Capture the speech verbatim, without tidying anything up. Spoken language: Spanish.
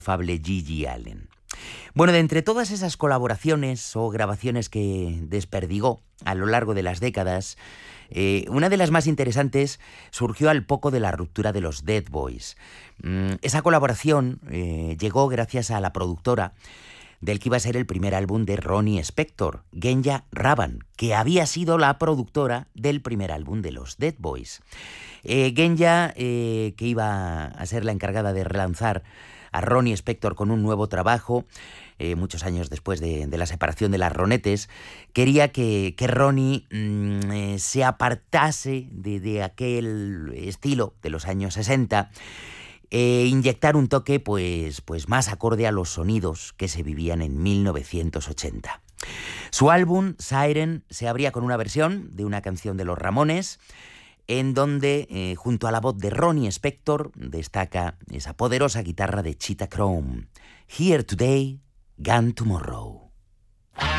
Fable Gigi Allen. Bueno, de entre todas esas colaboraciones o grabaciones que desperdigó a lo largo de las décadas, eh, una de las más interesantes surgió al poco de la ruptura de los Dead Boys. Mm, esa colaboración eh, llegó gracias a la productora del que iba a ser el primer álbum de Ronnie Spector, Genya Ravan, que había sido la productora del primer álbum de los Dead Boys. Eh, Genya, eh, que iba a ser la encargada de relanzar a Ronnie Spector con un nuevo trabajo, eh, muchos años después de, de la separación de las Ronettes, quería que, que Ronnie mmm, eh, se apartase de, de aquel estilo de los años sesenta, e inyectar un toque pues, pues más acorde a los sonidos que se vivían en mil novecientos ochenta. Su álbum, Siren, se abría con una versión de una canción de los Ramones, en donde, eh, junto a la voz de Ronnie Spector, destaca esa poderosa guitarra de Cheetah Chrome. Here Today, Gone Tomorrow.